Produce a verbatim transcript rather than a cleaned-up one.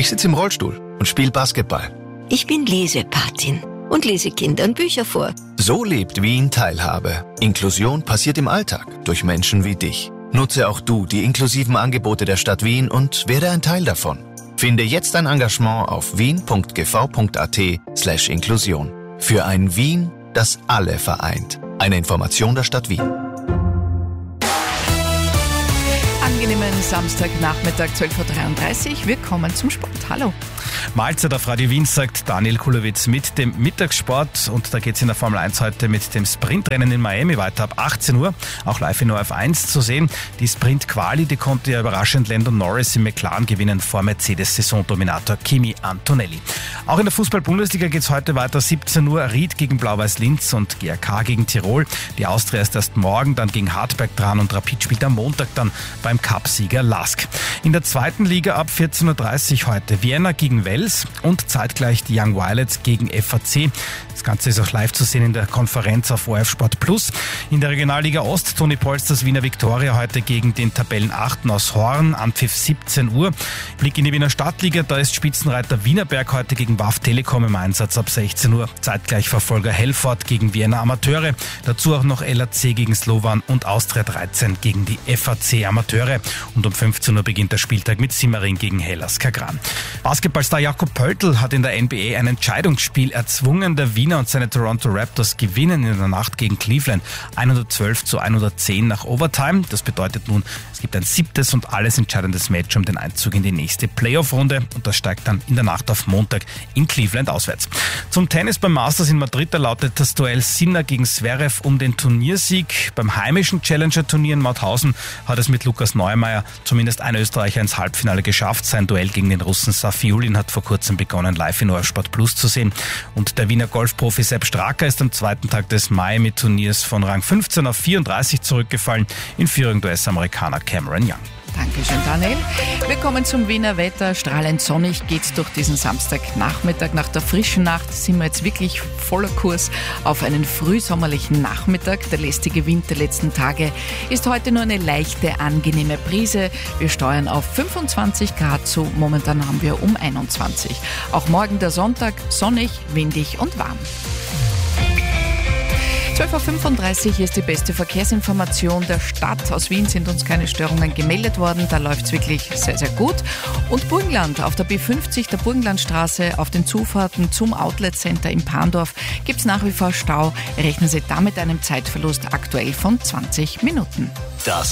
Ich sitze im Rollstuhl und spiele Basketball. Ich bin Lesepatin und lese Kindern Bücher vor. So lebt Wien Teilhabe. Inklusion passiert im Alltag durch Menschen wie dich. Nutze auch du die inklusiven Angebote der Stadt Wien und werde ein Teil davon. Finde jetzt ein Engagement auf wien.gv.at slash Inklusion. Für ein Wien, das alle vereint. Eine Information der Stadt Wien. Angenehmen Samstagnachmittag, zwölf Uhr dreiunddreißig. Willkommen zum Sport. Hallo. Mahlzeit auf Radio Wien, sagt Daniel Kulowitz mit dem Mittagssport. Und da geht es in der Formel eins heute mit dem Sprintrennen in Miami weiter ab achtzehn Uhr. Auch live in O R F eins zu sehen. Die Sprint-Quali, die konnte ja überraschend Lando Norris im McLaren gewinnen vor Mercedes-Saisondominator Kimi Antonelli. Auch in der Fußball-Bundesliga geht es heute weiter. siebzehn Uhr Ried gegen Blau-Weiß Linz und G A K gegen Tirol. Die Austria ist erst morgen dann gegen Hartberg dran und Rapid spielt am Montag dann beim Cupsieger Lask. In der zweiten Liga ab vierzehn Uhr dreißig heute Vienna gegen Wels und zeitgleich die Young Violets gegen F A C. Das Ganze ist auch live zu sehen in der Konferenz auf O R F Sport Plus. In der Regionalliga Ost Toni Polsters Wiener Viktoria heute gegen den Tabellenachten aus Horn, Anpfiff siebzehn Uhr. Blick in die Wiener Stadtliga, da ist Spitzenreiter Wienerberg heute gegen W A F Telekom im Einsatz ab sechzehn Uhr. Zeitgleich Verfolger Helfort gegen Vienna Amateure. Dazu auch noch L A C gegen Slovan und Austria dreizehn gegen die F A C Amateure. Und um fünfzehn Uhr beginnt der Spieltag mit Simmering gegen Hellas Kagran. Basketballstar Jakob Pöltl hat in der N B A ein Entscheidungsspiel erzwungen. Der Wiener und seine Toronto Raptors gewinnen in der Nacht gegen Cleveland hundertzwölf zu hundertzehn nach Overtime. Das bedeutet nun, es gibt ein siebtes und alles entscheidendes Match um den Einzug in die nächste Playoff-Runde und das steigt dann in der Nacht auf Montag in Cleveland auswärts. Zum Tennis beim Masters in Madrid, da lautet das Duell Sinner gegen Zverev um den Turniersieg. Beim heimischen Challenger-Turnier in Mauthausen hat es mit Lukas Neumeier zumindest ein Österreicher ins Halbfinale geschafft. Sein Duell gegen den Russen Safiullin hat vor kurzem begonnen, live in O R F Sport Plus zu sehen. Und der Wiener Golfprofi Sepp Straker ist am zweiten Tag des Miami-Turniers von Rang fünfzehn auf vierunddreißig zurückgefallen, in Führung der U S-Amerikaner Cameron Young. Dankeschön, Daniel. Wir kommen zum Wiener Wetter. Strahlend sonnig geht's durch diesen Samstagnachmittag. Nach der frischen Nacht sind wir jetzt wirklich voller Kurs auf einen frühsommerlichen Nachmittag. Der lästige Wind der letzten Tage ist heute nur eine leichte, angenehme Brise. Wir steuern auf fünfundzwanzig Grad zu. Momentan haben wir um einundzwanzig. Auch morgen der Sonntag sonnig, windig und warm. zwölf Uhr fünfunddreißig ist die beste Verkehrsinformation der Stadt. Aus Wien sind uns keine Störungen gemeldet worden. Da läuft es wirklich sehr, sehr gut. Und Burgenland auf der B fünfzig, der Burgenlandstraße, auf den Zufahrten zum Outlet Center in Pandorf gibt es nach wie vor Stau. Rechnen Sie damit einem Zeitverlust aktuell von zwanzig Minuten. Das